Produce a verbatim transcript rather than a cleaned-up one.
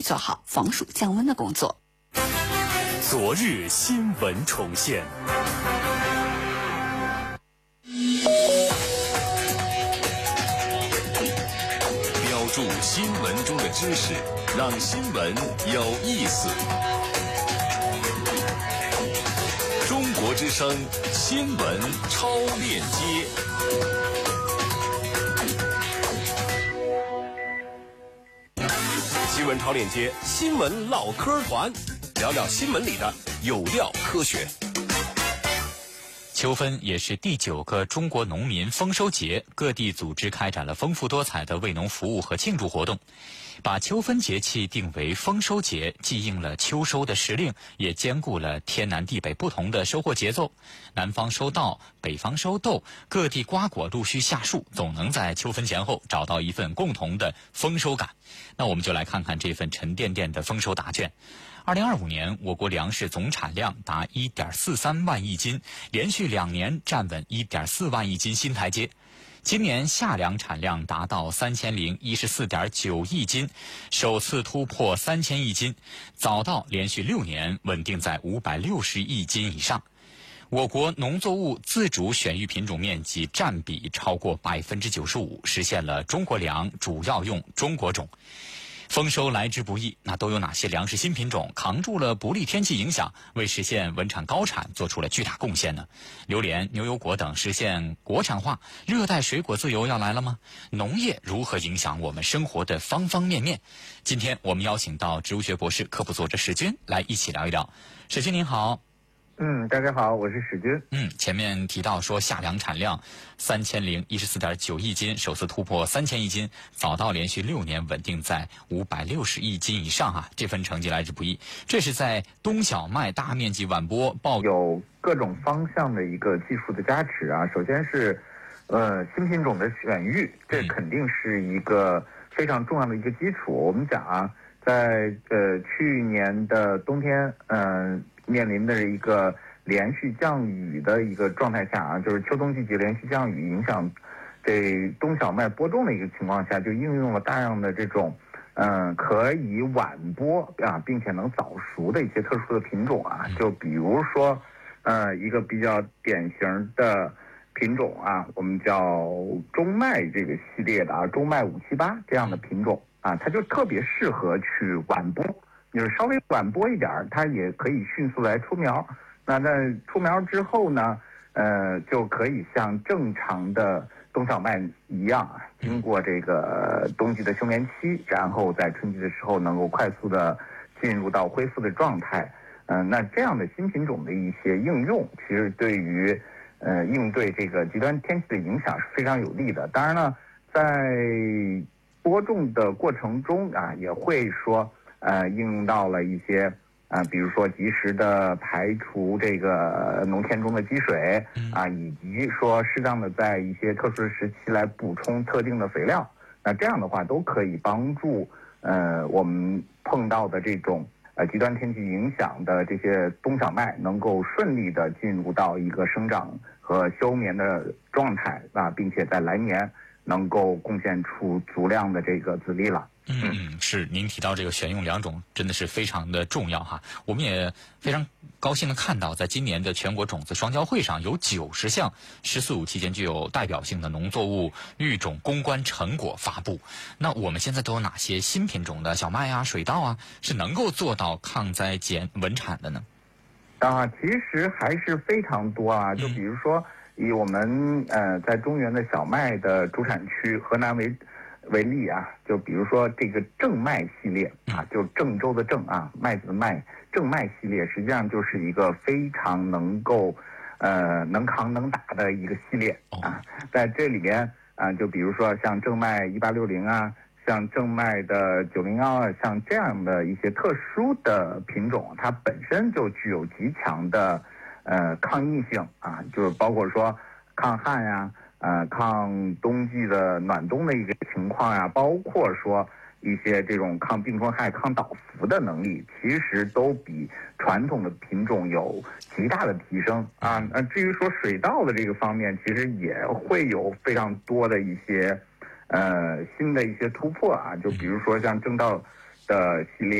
做好防暑降温的工作。 昨日新闻重现。标注新闻中的知识，让新闻有意思。中国之声新闻超链接。新闻超链接，新闻唠嗑团，聊聊新闻里的有料科学。 秋分也是第九个中国农民丰收节，各地组织开展了丰富多彩的为农服务和庆祝活动。把秋分节气定为丰收节，既应了秋收的时令，也兼顾了天南地北不同的收获节奏。南方收稻，北方收豆，各地瓜果陆续下树，总能在秋分前后找到一份共同的丰收感。那我们就来看看这份沉甸甸的丰收答卷。二零二五年，我国粮食总产量达 一点四三万亿斤，连续两年站稳 一点四万亿斤新台阶。今年夏粮产量达到三千零一十四点九亿斤，首次突破三千亿斤。早稻连续六年稳定在五百六十亿斤以上。我国农作物自主选育品种面积占比超过百分之九十五，实现了中国粮主要用中国种。丰收来之不易，那都有哪些粮食新品种扛住了不利天气影响，为实现稳产高产做出了巨大贡献呢？榴莲、牛油果等实现国产化，热带水果自由要来了吗？农业如何影响我们生活的方方面面？今天我们邀请到植物学博士、科普作者史军来一起聊一聊。史军您好。 嗯，大家好，我是史军。 嗯，前面提到说夏粮产量三千零一十四点九亿斤，首次突破三千亿斤，早稻连续六年稳定在五百六十亿斤以上啊，这份成绩来之不易。这是在冬小麦大面积晚播报有各种方向的一个技术的加持啊。首先是呃新品种的选育，这肯定是一个非常重要的一个基础。我们讲啊，在呃去年的冬天，嗯、呃。面临的一个连续降雨的一个状态下啊，就是秋冬季节连续降雨影响这冬小麦播种的一个情况下，就应用了大量的这种嗯、呃、可以晚播啊，并且能早熟的一些特殊的品种啊，就比如说呃一个比较典型的品种啊，我们叫中麦这个系列的啊，中麦五七八这样的品种啊，它就特别适合去晚播。就是稍微晚播一点，它也可以迅速来出苗。那在出苗之后呢，呃，就可以像正常的冬小麦一样啊，经过这个冬季的休眠期，然后在春季的时候能够快速的进入到恢复的状态。嗯、呃，那这样的新品种的一些应用，其实对于呃应对这个极端天气的影响是非常有利的。当然了，在播种的过程中啊，也会说。呃，应用到了一些啊、呃，比如说及时的排除这个农田中的积水啊，以及说适当的在一些特殊的时期来补充特定的肥料。那这样的话，都可以帮助呃我们碰到的这种呃极端天气影响的这些冬小麦，能够顺利的进入到一个生长和休眠的状态啊，并且在来年能够贡献出足量的这个籽粒了。 嗯，是您提到这个选用两种真的是非常的重要哈。我们也非常高兴的看到，在今年的全国种子双交会上，有九十项“十四五”期间具有代表性的农作物育种攻关成果发布。那我们现在都有哪些新品种的小麦啊、水稻啊，是能够做到抗灾减稳产的呢？ 啊，其实还是非常多啊。就比如说，以我们呃在中原的小麦的主产区河南为。为例啊，就比如说这个正麦系列啊，就郑州的郑啊，麦子的麦，正麦系列实际上就是一个非常能够，呃，能扛能打的一个系列啊。在这里边啊，就比如说像正麦一八六零啊，像正麦的九零幺二，像这样的一些特殊的品种，它本身就具有极强的呃抗逆性啊，就是包括说抗旱呀、啊。呃，抗冬季的暖冬的一个情况呀、啊，包括说一些这种抗病虫害、抗倒伏的能力，其实都比传统的品种有极大的提升啊。那至于说水稻的这个方面，其实也会有非常多的一些呃新的一些突破啊，就比如说像正稻的系列。